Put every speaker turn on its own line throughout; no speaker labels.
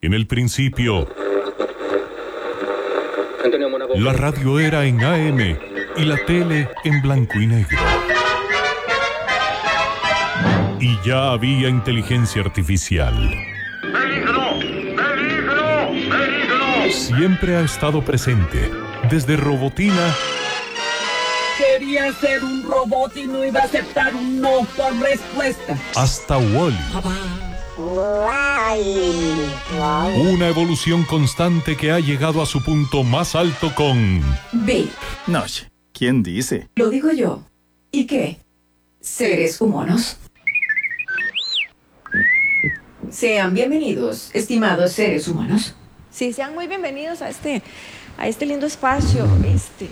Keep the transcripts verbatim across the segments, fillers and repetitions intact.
En el principio, la radio era en A M y la tele en blanco y negro. Y ya había inteligencia artificial.
¡Peligro! ¡Peligro! ¡Peligro!
Siempre ha estado presente, desde Robotina.
Quería ser un robot y no iba a aceptar un no por respuesta.
Hasta Wall-E. Una evolución constante que ha llegado a su punto más alto con...
B.
No, ¿quién dice?
Lo digo yo. ¿Y qué? ¿Seres humanos? Sean bienvenidos, estimados seres humanos.
Sí, sean muy bienvenidos a este, a este lindo espacio, este...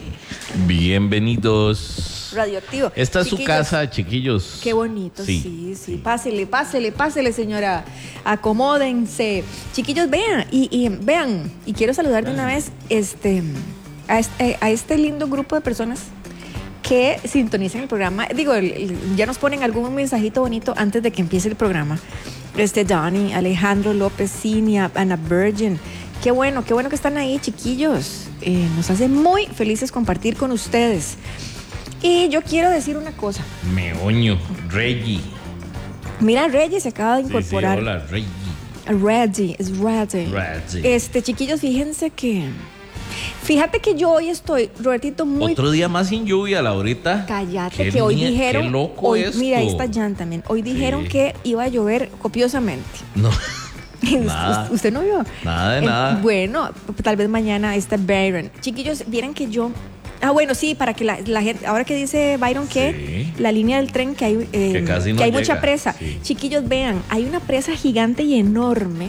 Bienvenidos.
Radioactivo.
Esta es su
Chiquillos,
casa, chiquillos.
Qué bonito, sí,
Sí,
sí,
sí.
Pásele, pásele, pásele, señora. Acomódense. Chiquillos, vean, y, y vean, y quiero saludar de una vez este, a, este, a este lindo grupo de personas que sintonizan el programa. Digo, el, el, ya nos ponen algún mensajito bonito antes de que empiece el programa. Este, Donnie, Alejandro López, Cinia, Ana Virgin. Qué bueno, qué bueno que están ahí, chiquillos. Eh, nos hace muy felices compartir con ustedes. Y yo quiero decir una cosa.
Meoño, Reggie.
Mira, Reggie se acaba de
Sí, sí,
incorporar.
hola, Reggie.
Reggie, es Reggie.
Reggie.
Este, chiquillos, fíjense que... Fíjate que yo hoy estoy, Robertito, muy...
Otro día más sin lluvia, Laurita.
Cállate,
Qué
que hoy
mie-
dijeron...
Qué loco
hoy,
esto.
Mira, ahí está Jan también. Hoy dijeron
Sí.
que iba a llover copiosamente.
No, nada.
¿Usted no vio?
Nada de
Eh,
nada.
Bueno, tal vez mañana está Byron. Chiquillos, vieran que yo... Ah, bueno, sí, para que la, la gente... Ahora que dice Byron que
Sí.
la línea del tren, que hay, eh,
Que casi no
hay
llega,
mucha presa.
sí.
Chiquillos, vean, hay una presa gigante y enorme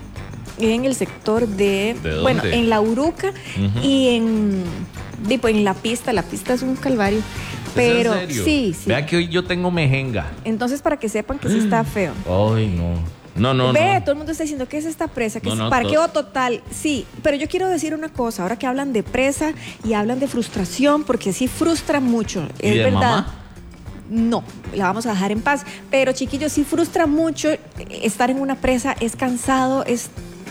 en el sector de...
¿De dónde?
Bueno, en La Uruca
Ujú.
y en... Tipo, en la pista. La pista es un calvario. Pero,
¿Es en serio?
sí, sí.
Vea que hoy yo tengo mejenga.
Entonces, para que sepan que sí está feo.
Ay, no. No, no,
Ve,
no.
todo el mundo está diciendo que es esta presa, que
No,
es
no,
parqueo
to-
total. Sí, pero yo quiero decir una cosa, ahora que hablan de presa y hablan de frustración, porque sí frustra mucho,
¿Y
es
de
verdad.
mamá?
No, la vamos a dejar en paz. Pero chiquillos, sí frustra mucho estar en una presa, es cansado, es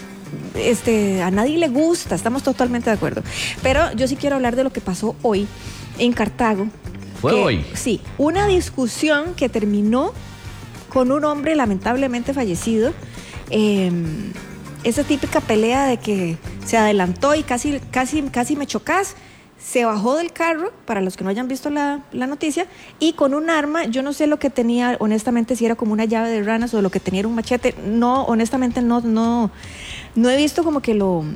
este, a nadie le gusta, estamos totalmente de acuerdo. Pero yo sí quiero hablar de lo que pasó hoy en Cartago.
¿Fue
que-
hoy?
Sí, una discusión que terminó con un hombre lamentablemente fallecido. Eh, esa típica pelea de que se adelantó y casi, casi, casi me chocas. Se bajó del carro, para los que no hayan visto la, la noticia, y con un arma, yo no sé lo que tenía, honestamente, si era como una llave de ranas o lo que tenía era un machete. No, honestamente, no, no, no he visto como que lo...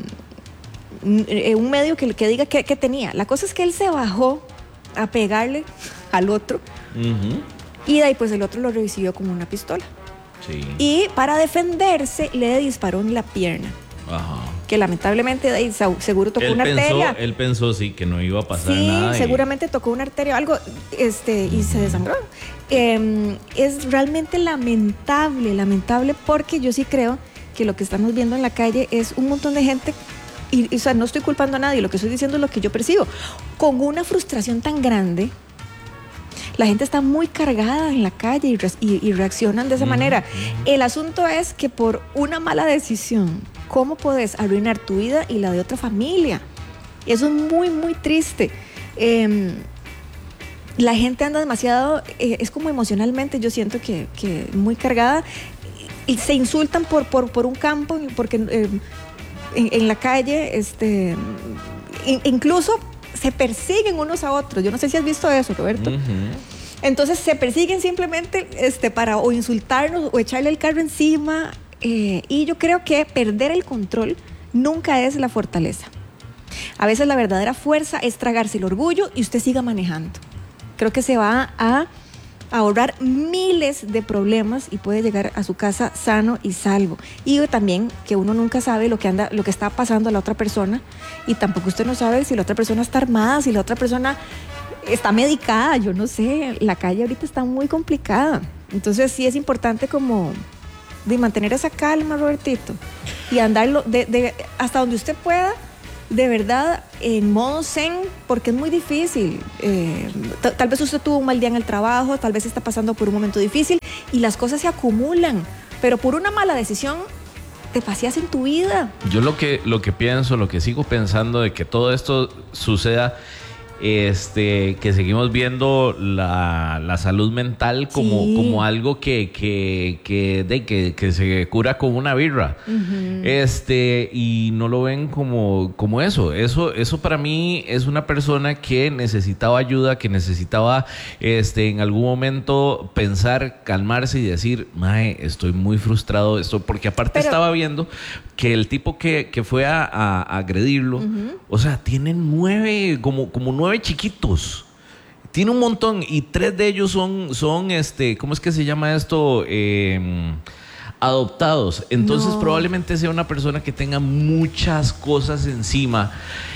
un medio que, que diga que, que tenía. La cosa es que él se bajó a pegarle al otro,
Ujú.
y de ahí pues el otro lo recibió como una pistola.
Sí.
Y para defenderse le disparó en la pierna,
Ajá.
que lamentablemente de ahí se- seguro tocó
Él
una
pensó,
arteria.
él pensó sí que no iba a pasar
Sí,
nada. y-
seguramente tocó una arteria o algo, este, y se desangró. Eh, es realmente lamentable, lamentable, porque yo sí creo que lo que estamos viendo en la calle es un montón de gente, y, y, o sea, no estoy culpando a nadie, lo que estoy diciendo es lo que yo percibo, con una frustración tan grande. La gente está muy cargada en la calle y, re- y- y reaccionan de esa
Ujú,
manera.
ujú.
El asunto es que por una mala decisión, ¿cómo puedes arruinar tu vida y la de otra familia? Eso es muy, muy triste. Eh, la gente anda demasiado, eh, es como emocionalmente, yo siento que, que muy cargada, y se insultan por, por, por un campo, porque eh, en, en la calle, este, in- incluso se persiguen unos a otros. Yo no sé si has visto eso, Roberto.
Ujú.
Entonces se persiguen simplemente este, para o insultarnos o echarle el carro encima. Eh, y yo creo que perder el control nunca es la fortaleza. A veces la verdadera fuerza es tragarse el orgullo y usted siga manejando. Creo que se va a ahorrar miles de problemas y puede llegar a su casa sano y salvo. Y también que uno nunca sabe lo que anda, lo que está pasando a la otra persona, y tampoco usted no sabe si la otra persona está armada, si la otra persona está medicada, yo no sé. La calle ahorita está muy complicada. Entonces sí es importante como de mantener esa calma, Robertito, y andarlo de, de, hasta donde usted pueda, de verdad, en modo zen, porque es muy difícil. Eh, t- tal vez usted tuvo un mal día en el trabajo, tal vez está pasando por un momento difícil y las cosas se acumulan, pero por una mala decisión te paseas en tu vida.
Yo lo que, lo que pienso, lo que sigo pensando de que todo esto suceda, este, que seguimos viendo la, la salud mental como,
Sí.
como algo que, que, que, de, que, que se cura con una birra. Uh-huh. Este, y no lo ven como, como eso. Eso, eso para mí es una persona que necesitaba ayuda, que necesitaba este, en algún momento pensar, calmarse y decir, mae, estoy muy frustrado de esto, porque aparte Pero, estaba viendo que el tipo que, que fue a, a, a agredirlo, uh-huh. o sea, tiene nueve, como, como nueve chiquitos. Tiene un montón y tres de ellos son, son este, ¿cómo es que se llama esto? Eh, adoptados. Entonces no. probablemente sea una persona que tenga muchas cosas encima.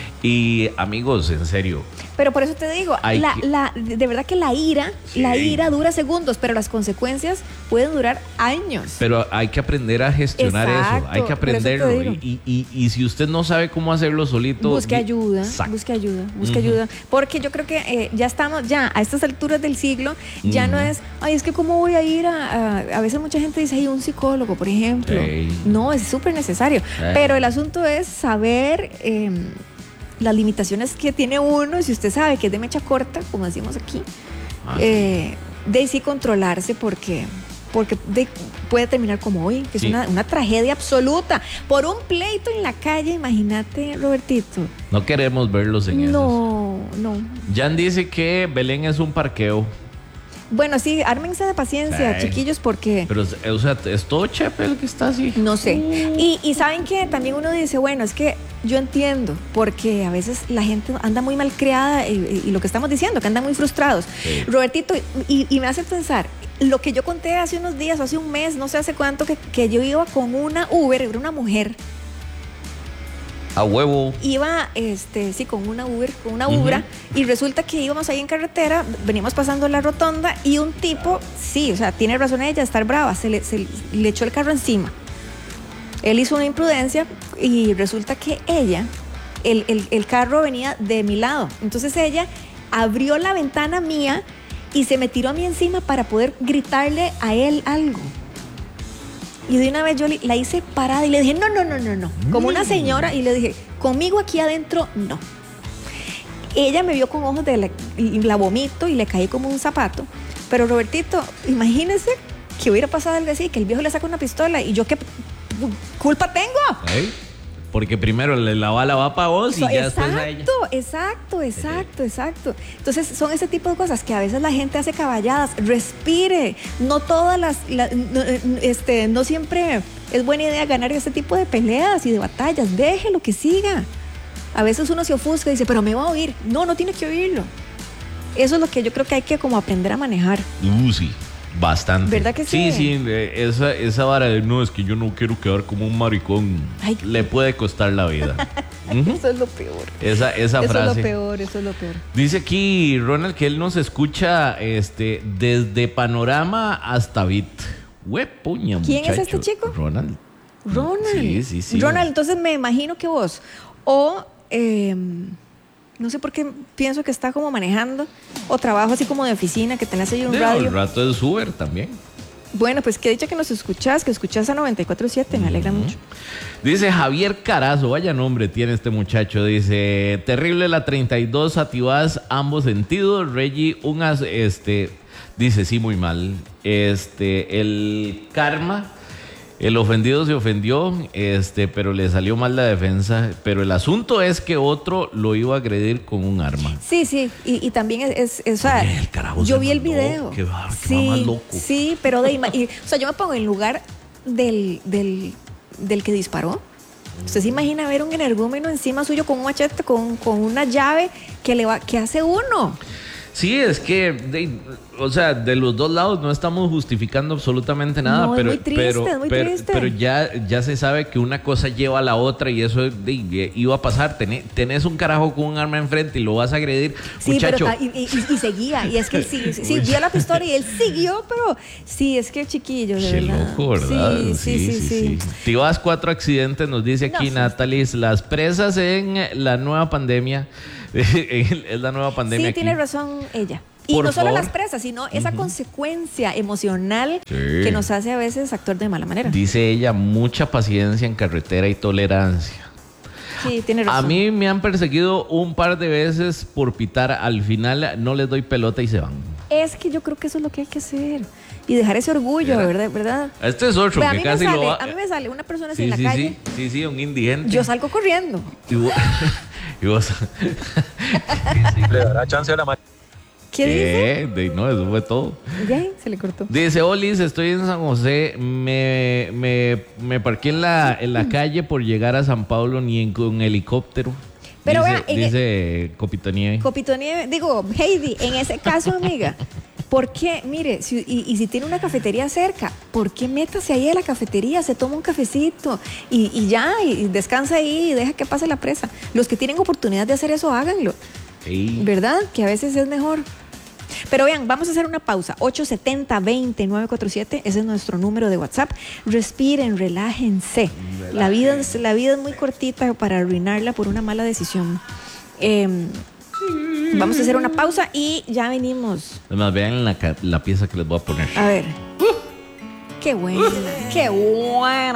Y amigos, en serio.
Pero por eso te digo, la, que... la, de verdad que la ira, sí. la ira dura segundos, pero las consecuencias pueden durar años.
Pero hay que aprender a gestionar Exacto, eso, hay que aprenderlo. Y, y, y si usted no sabe cómo hacerlo solito,
busque ayuda,
Exacto.
busque ayuda, busque uh-huh. ayuda. Porque yo creo que eh, ya estamos, ya a estas alturas del siglo, ya uh-huh. no es, ay, es que cómo voy a ir a, a, a veces mucha gente dice, hay un psicólogo, por ejemplo. Hey. No, es súper necesario. Hey. Pero el asunto es saber... Eh, las limitaciones que tiene uno, si usted sabe que es de mecha corta, como decimos aquí, ah, eh, de sí controlarse porque, porque de, puede terminar como hoy, que sí. es una, una tragedia absoluta, por un pleito en la calle, imagínate, Robertito.
No queremos verlos en eso.
No, no.
Jan dice que Belén es un parqueo.
Bueno, sí, ármense de paciencia, Ay. chiquillos, porque...
Pero, o sea, ¿es todo Chepe el que está así?
No sé. Uh. Y, y ¿saben qué? También uno dice, bueno, es que yo entiendo, porque a veces la gente anda muy malcriada y, y lo que estamos diciendo, que andan muy frustrados. Sí. Robertito, y, y me hace pensar, lo que yo conté hace unos días, hace un mes, no sé hace cuánto, que, que yo iba con una Uber, era una mujer...
A huevo.
Iba, este, sí, con una Uber, con una Ubra, uh-huh. y resulta que íbamos ahí en carretera, veníamos pasando la rotonda y un tipo, sí, o sea, tiene razón ella de estar brava, se le, se le echó el carro encima. Él hizo una imprudencia y resulta que ella, el, el, el carro venía de mi lado. Entonces ella abrió la ventana mía y se me tiró a mí encima para poder gritarle a él algo. Y de una vez yo la hice parada y le dije, no, no, no, no, no. Como una señora, y le dije, conmigo aquí adentro, no. Ella me vio con ojos de la, y la vomito y le caí como un zapato. Pero Robertito, imagínese que hubiera pasado algo así, que el viejo le saca una pistola y yo qué culpa tengo.
¿Eh? Porque primero la bala va para vos y so, ya
exacto,
después a ella.
Exacto, exacto, exacto. Entonces son ese tipo de cosas que a veces la gente hace caballadas. Respire. No todas las, la, no, este, no siempre es buena idea ganar este tipo de peleas y de batallas. Déjelo que siga. A veces uno se ofusca y dice, pero me va a oír. No, no tiene que oírlo. Eso es lo que yo creo que hay que como aprender a manejar.
Uh, sí. Bastante.
¿Verdad que sí?
Sí, sí, esa, esa vara de no, es que yo no quiero quedar como un maricón. Ay. Le puede costar la vida.
Uh-huh. Eso es lo peor.
Esa, esa
eso
frase.
Eso es lo peor, eso es lo peor.
Dice aquí Ronald que él nos escucha este, desde Panorama hasta Bit. Huepuña,
¿Quién
muchacho.
es este chico?
Ronald.
Ronald.
Sí, sí, sí.
Ronald, entonces me imagino que vos, o... Eh, no sé por qué pienso que está como manejando o trabajo así como de oficina, que tenés ahí un
de
radio.
Un rato es Uber también.
Bueno, pues que dicha que nos escuchás, que escuchás a noventa y cuatro siete, me alegra uh-huh. mucho.
Dice Javier Carazo, vaya nombre tiene este muchacho. Dice, terrible la treinta y dos, Atibás, ambos sentidos. Reggie, un as, este, dice, sí, muy mal. Este, el karma. El ofendido se ofendió, este, pero le salió mal la defensa. Pero el asunto es que otro lo iba a agredir con un arma.
Sí, sí, y, y también es, es, es o sea,
Oye, el carajo
yo vi
mandó,
el video.
Qué va, qué
sí,
va más loco.
Sí, pero de, y, o sea, yo me pongo en lugar del, del, del que disparó. Usted se imagina ver un energúmeno encima suyo con un machete, con, con una llave que le va, que hace uno.
Sí, es que, de, o sea, de los dos lados no estamos justificando absolutamente nada,
no,
pero,
es muy triste,
pero,
es muy
pero,
triste.
pero ya, ya se sabe que una cosa lleva a la otra y eso de, iba a pasar. Tenés, tenés un carajo con un arma enfrente y lo vas a agredir,
sí,
muchacho.
Pero, y, y, y seguía, y es que sí, sí, sí vio la pistola y él siguió, pero sí, es que chiquillo, de
Qué
verdad.
loco, ¿verdad?
Sí, sí, sí. sí, sí.
sí. Tibás, cuatro accidentes, nos dice aquí no, Natalie, sí. Las presas en la nueva pandemia. Es la nueva pandemia.
Sí,
aquí.
tiene razón ella. Y
Por
no solo
favor.
las presas, sino esa consecuencia emocional
Sí.
que nos hace a veces actuar de mala manera.
Dice ella, mucha paciencia en carretera y tolerancia.
Sí, tiene razón.
A mí me han perseguido un par de veces por pitar. Al final no les doy pelota y se van.
Es que yo creo que eso es lo que hay que hacer. Y dejar ese orgullo, ¿verdad? ¿verdad?
Este es otro
Ve, a,
que
mí me
casi
sale,
lo va.
a mí me sale una persona así
Sí,
en la
sí,
calle.
sí, sí, sí, un indigente.
Yo salgo corriendo.
Y vos. y vos-
Le dará chance a la ma-
¿Qué dice?
¿Qué? De- no, eso fue todo.
Ya, se le cortó.
Dice, Olis, estoy en San José, me, me, me parqué en la, en la calle por llegar a San Pablo ni en con helicóptero.
Pero
dice,
vea, en
dice Copito Nieve.
Copito Nieve, digo, Heidi, en ese caso, amiga, ¿por qué? Mire, si- y, y si tiene una cafetería cerca, ¿por qué métase ahí a la cafetería? Se toma un cafecito y, y ya, y descansa ahí y deja que pase la presa. Los que tienen oportunidad de hacer eso, háganlo.
Sí.
¿Verdad? Que a veces es mejor. Pero vean, vamos a hacer una pausa. ocho siete cero, dos cero nueve cuatro siete, ese es nuestro número de WhatsApp. Respiren, relájense. La vida, es- la vida es muy cortita para arruinarla por una mala decisión. Eh, vamos a hacer una pausa y ya venimos.
Además, vean la, ca- la pieza que les voy a poner.
A ver. Qué buena, qué buena.